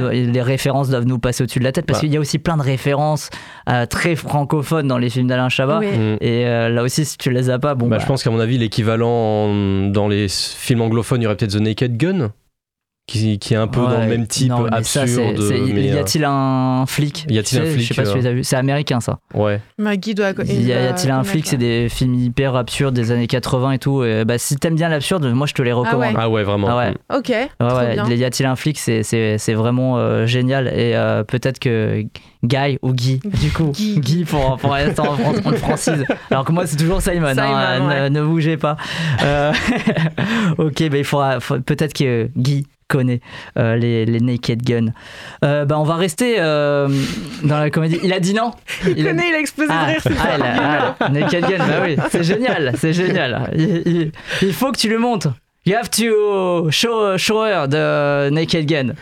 les références doivent nous passer au-dessus de la tête parce qu'il y a aussi plein de références très francophones dans les films d'Alain Chabat. Et là aussi, si tu les as pas, je pense qu'à mon avis, l'équivalent dans les films anglophones, il y aurait peut-être The Naked Gun. Qui est un peu dans le même type, absurde. Y a-t-il un flic? Y a-t-il un flic? Je sais pas si tu les as vus. C'est américain, ça. Ouais. Maggie doit. Y a-t-il un flic? C'est des films hyper absurdes des années 80 et tout. Et si t'aimes bien l'absurde, moi je te les recommande. Ah ouais, vraiment. Ah ouais. Ok. Y a-t-il un flic? C'est vraiment génial. Et peut-être que Guy ou Guy, du coup, Guy pour l'instant on le francise. Alors que moi c'est toujours Simon. Ne bougez pas. Ok, il faudra peut-être que Guy connaît les Naked Gun. On va rester dans la comédie. Il a dit non. Il a explosé de rire. Naked Gun, oui, c'est génial. Il faut que tu le montres. You have to show her the Naked Gun.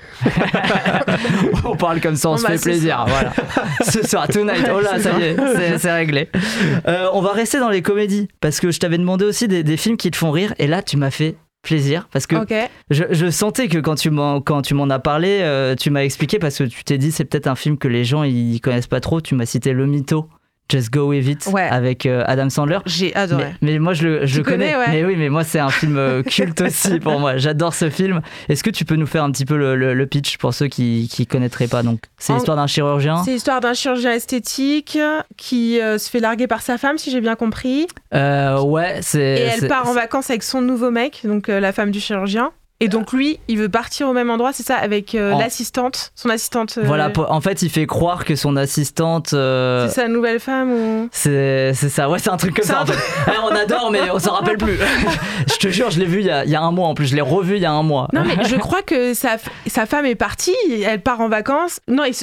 On parle comme ça, on se fait plaisir. Voilà. Ce soir, tonight. Oh là, ça y est, c'est réglé. On va rester dans les comédies parce que je t'avais demandé aussi des films qui te font rire et là, tu m'as fait plaisir parce que je sentais que quand tu m'en as parlé, tu m'as expliqué parce que tu t'es dit c'est peut-être un film que les gens ils connaissent pas trop. Tu m'as cité Le Mytho, Just Go With It avec Adam Sandler. J'ai adoré. Mais moi je le connais. Mais oui, mais moi c'est un film culte aussi pour moi. J'adore ce film. Est-ce que tu peux nous faire un petit peu le pitch pour ceux qui connaîtraient pas? Donc c'est l'histoire d'un chirurgien. C'est l'histoire d'un chirurgien esthétique qui se fait larguer par sa femme, si j'ai bien compris. Et elle part en vacances avec son nouveau mec, donc la femme du chirurgien. Et donc lui, il veut partir au même endroit, c'est ça, avec l'assistante, son assistante. Voilà, en fait, il fait croire que son assistante. C'est sa nouvelle femme ou. C'est ça, ouais, c'est un truc comme ça. En fait. On adore, mais on s'en rappelle plus. Je te jure, je l'ai vu il y a un mois en plus. Je l'ai revu il y a un mois. Non, mais je crois que sa femme est partie. Elle part en vacances.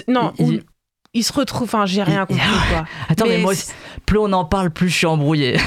Il se retrouve. Enfin, j'ai rien compris quoi. Attends, mais moi, plus on en parle, plus je suis embrouillé.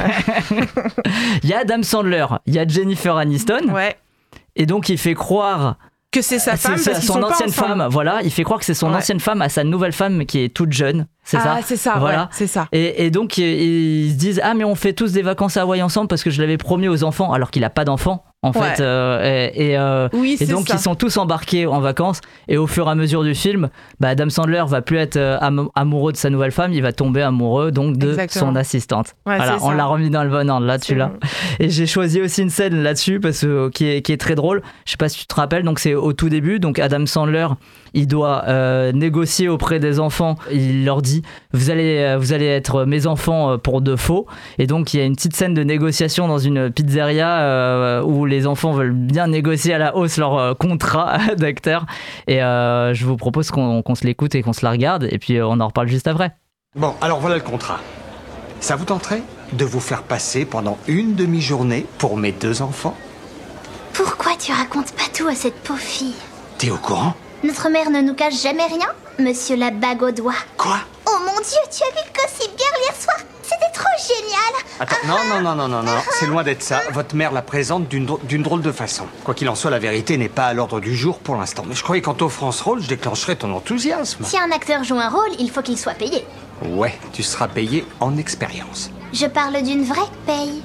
Il y a Adam Sandler, il y a Jennifer Aniston. Ouais. Et donc il fait croire que c'est sa femme, parce qu'ils son sont ancienne pas ensemble. femme. Voilà, il fait croire que c'est son ancienne femme à sa nouvelle femme qui est toute jeune. C'est ça. C'est ça. Voilà. Ouais, c'est ça. Et donc ils se disent mais on fait tous des vacances à Hawaï ensemble parce que je l'avais promis aux enfants alors qu'il a pas d'enfants. En fait, et donc ils sont tous embarqués en vacances et au fur et à mesure du film, Adam Sandler va plus être amoureux de sa nouvelle femme, il va tomber amoureux donc de son assistante. Voilà, on l'a remis dans le bon ordre, là tu l'as. Et j'ai choisi aussi une scène là-dessus parce que qui est très drôle. Je sais pas si tu te rappelles, donc c'est au tout début, donc Adam Sandler, il doit négocier auprès des enfants. Il leur dit vous allez être mes enfants pour de faux. Et donc il y a une petite scène de négociation dans une pizzeria où les enfants veulent bien négocier à la hausse leur contrat d'acteur. Et je vous propose qu'on se l'écoute et qu'on se la regarde. Et puis on en reparle juste après. Bon, alors voilà le contrat. Ça vous tenterait de vous faire passer pendant une demi-journée pour mes 2 enfants? Pourquoi tu racontes pas tout à cette pauvre fille? T'es au courant? Notre mère ne nous cache jamais rien, monsieur la bague au doigt. Quoi? Oh mon Dieu, tu as vu le Gossip Girl hier soir? C'était trop génial. Attends, non, c'est loin d'être ça. Votre mère la présente d'une drôle de façon. Quoi qu'il en soit, la vérité n'est pas à l'ordre du jour pour l'instant. Mais je croyais qu'en t'offrant ce rôle, je déclencherais ton enthousiasme. Si un acteur joue un rôle, il faut qu'il soit payé. Ouais, tu seras payé en expérience. Je parle d'une vraie paye.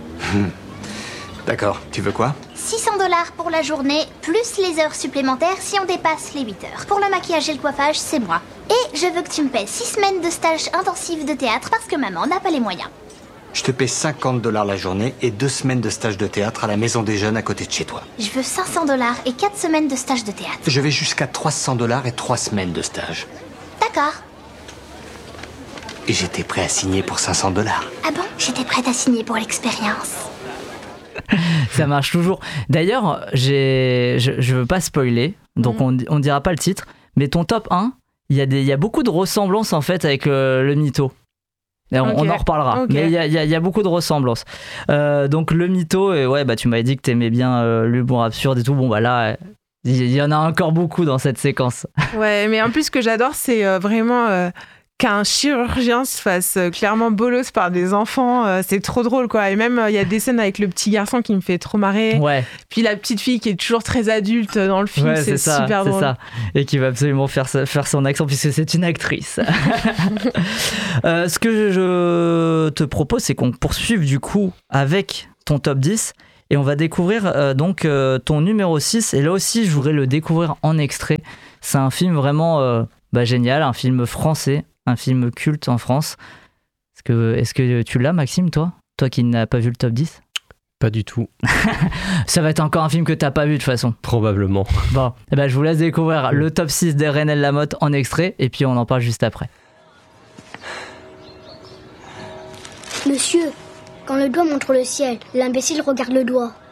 D'accord, tu veux quoi? 600 $ pour la journée, plus les heures supplémentaires si on dépasse les 8 heures. Pour le maquillage et le coiffage, c'est moi. Et je veux que tu me paies 6 semaines de stage intensif de théâtre parce que maman n'a pas les moyens. Je te paie 50 $ la journée et 2 semaines de stage de théâtre à la Maison des Jeunes à côté de chez toi. Je veux 500 $ et 4 semaines de stage de théâtre. Je vais jusqu'à 300 $ et 3 semaines de stage. D'accord. Et j'étais prêt à signer pour 500 $. Ah bon? J'étais prête à signer pour l'expérience. Ça marche toujours. D'ailleurs, je veux pas spoiler, donc on dira pas le titre, mais ton top 1, il y a beaucoup de ressemblances en fait avec le Mytho. On en reparlera, mais il y a beaucoup de ressemblances. Donc le Mytho, tu m'avais dit que t'aimais bien l'humour absurde et tout. Bon là, il y en a encore beaucoup dans cette séquence. Ouais, mais en plus ce que j'adore, c'est vraiment qu'un chirurgien se fasse clairement bolos par des enfants, c'est trop drôle quoi. Et même il y a des scènes avec le petit garçon qui me fait trop marrer. Ouais. Puis la petite fille qui est toujours très adulte dans le film, c'est super drôle. C'est ça. Et qui va absolument faire son accent puisque c'est une actrice. Ce que je te propose, c'est qu'on poursuive du coup avec ton top 10. Et on va découvrir donc ton numéro 6. Et là aussi, je voudrais le découvrir en extrait. C'est un film vraiment génial, un film français, un film culte en France. Est-ce que tu l'as, Maxime, toi qui n'as pas vu le top 10 ? Pas du tout. Ça va être encore un film que t'as pas vu de toute façon. Probablement. Bon, je vous laisse découvrir le top 6 de Renelle Lamotte en extrait et puis on en parle juste après. Monsieur, quand le doigt montre le ciel, l'imbécile regarde le doigt.